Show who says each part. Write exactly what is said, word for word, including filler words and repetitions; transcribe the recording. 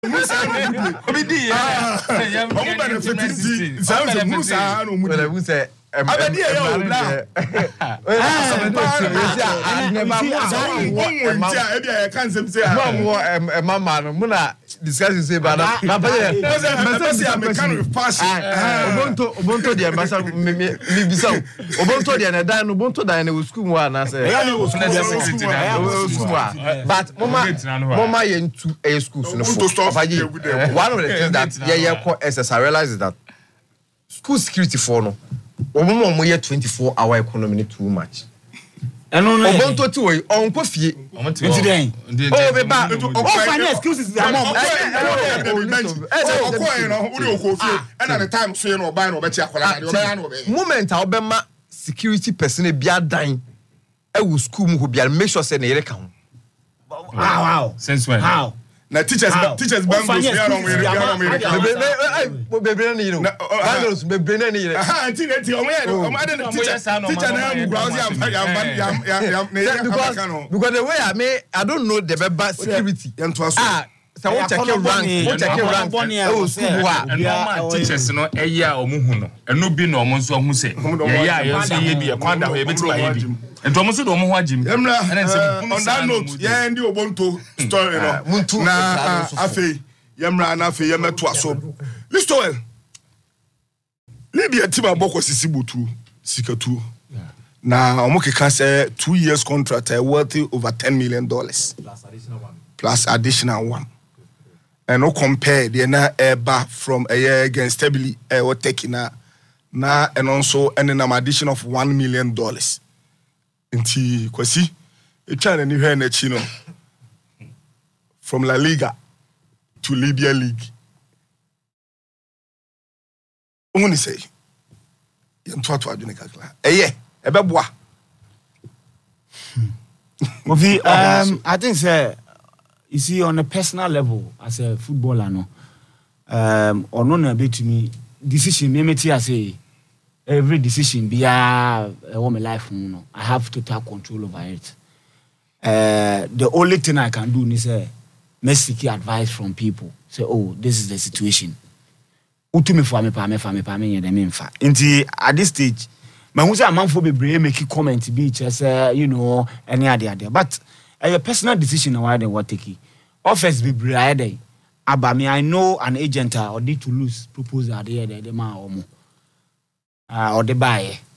Speaker 1: Obi di ya.
Speaker 2: Omo benefit. Sounds Musa no mu.
Speaker 1: Well, we say
Speaker 2: Abadi e yo bla. Ah, e bia e kan sem say.
Speaker 1: Mo mo mama no mo na discuss say ba na. Na pa ye.
Speaker 2: Masa say am kan with passion.
Speaker 1: Obonto obonto dia masa me me bisa. Obonto dia na dan no obonto dan na school mu ana say.
Speaker 2: Yeah, no school.
Speaker 1: But mama mama ye ntu e school so no for. One of the things that yeah yeah call S S I realize is that school security for no omo omo ye twenty-four hour economy too much.
Speaker 3: Eno no
Speaker 1: obonto ti we onko fie
Speaker 3: omo ti den
Speaker 1: oh be ba
Speaker 3: o find excuses am
Speaker 2: o ko e no uri o ko fie e na the time so ye no oban no obeti akola na oban na oban
Speaker 1: moment a obema security person e bia dan e wo school mu ho bia make sure say na yere ka ho.
Speaker 3: Wow wow
Speaker 4: since when
Speaker 3: how
Speaker 2: na teachers teachers bangos we are on we are on we
Speaker 1: bebre na yiro bangos bebre na yiro
Speaker 2: ah anti na ti o mo o ma de teacher teacher na mu ground ya ya ya ya
Speaker 1: because because the way I mean I don't know the beba security ah so we check rank we check rank oh school wa
Speaker 4: normal teachers no eya o mu hu no eno bi no mo nso hu se ye ya ye so ye bi e kwanda ho ye beti ba ye bi ento mo so do mo ho agim
Speaker 2: on that note yeah ndi obonto story no na afei yemra na afei yemeto aso listen well Libya team aboko sisi butu sikatu na omo keka say two years contract worth over ten million dollars plus additional one plus additional one and no compare the na eba from a year against stably e what taking na na and also and an addition of one million dollars inti kwasi e try na hwe na chi no from La Liga to Libya League uni say yento ato adwene kakla eye ebeboa
Speaker 3: Mofi um I think say you see on a personal level as a footballer no um or no na betumi decision me meti say every decision be a my life no I have total control over it. Uh the only thing I can do is say me seek advice from people say oh this is the situation utumi for me pa me fa me pa me yede me mfa nti at this stage my who say amanfo bebre make comment be say you know any other there but a personal decision why they what take office bebre ade aba me I know an agent or need to lose proposal there the man omo ah or the buy